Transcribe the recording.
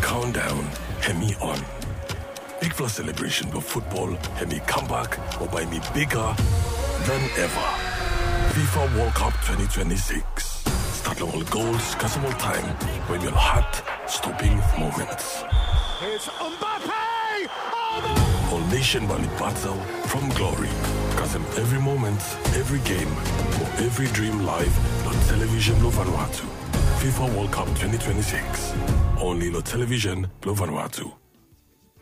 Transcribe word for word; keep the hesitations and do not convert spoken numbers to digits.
countdown, Hemi on. Big Plus celebration of football, Hemi comeback, or by me bigger than ever. FIFA World Cup twenty twenty-six. Start all goals, custom time, when your heart-stopping moments. It's Mbappe! Oh, All nation Bali battle from glory. Cause every moment, every game, or every dream live on television lo Vanuatu. FIFA World Cup twenty twenty-six. Only on television lo Vanuatu.